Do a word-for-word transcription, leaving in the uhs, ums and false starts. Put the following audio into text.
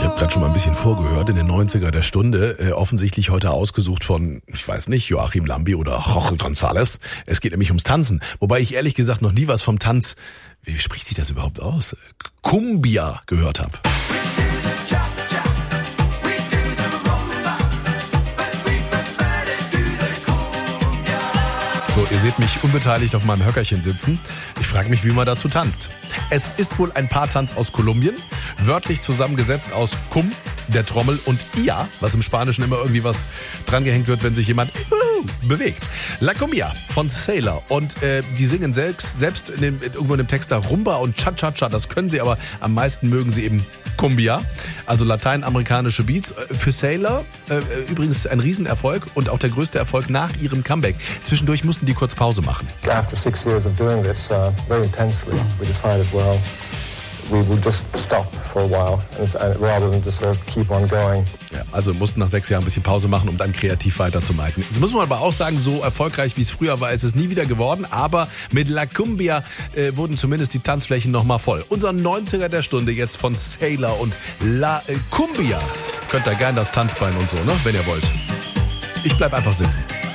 habe gerade schon mal ein bisschen vorgehört in den neunziger der Stunde. Äh, offensichtlich heute ausgesucht von, ich weiß nicht, Joachim Lambi oder Jorge González. Es geht nämlich ums Tanzen. Wobei ich ehrlich gesagt noch nie was vom Tanz, wie spricht sich das überhaupt aus? Cumbia gehört habe. So, ihr seht mich unbeteiligt auf meinem Höckerchen sitzen. Ich frage mich, wie man dazu tanzt. Es ist wohl ein Paartanz aus Kolumbien, wörtlich zusammengesetzt aus Cum, der Trommel, und Ia, was im Spanischen immer irgendwie was drangehängt wird, wenn sich jemand uh, bewegt. La Cumbia von Sailor. Und äh, die singen selbst, selbst in dem, irgendwo in dem Text da Rumba und Cha-Cha-Cha. Das können sie, aber am meisten mögen sie eben Cumbia, also lateinamerikanische Beats. Für Sailor äh, übrigens ein Riesenerfolg und auch der größte Erfolg nach ihrem Comeback. Zwischendurch mussten die kurz Pause machen. After six years of doing this uh, very intensely, we decided, well, we would just stop for a while and rather than just sort of keep on going. Ja, also mussten nach sechs Jahren ein bisschen Pause machen, um dann kreativ weiterzumachen. Jetzt muss man aber auch sagen, so erfolgreich wie es früher war, ist es nie wieder geworden. Aber mit La Cumbia äh, wurden zumindest die Tanzflächen nochmal voll. Unser neunziger der Stunde jetzt von Sailor und La äh, Cumbia. Könnt ihr gerne das Tanzbein und so, ne, wenn ihr wollt. Ich bleib einfach sitzen.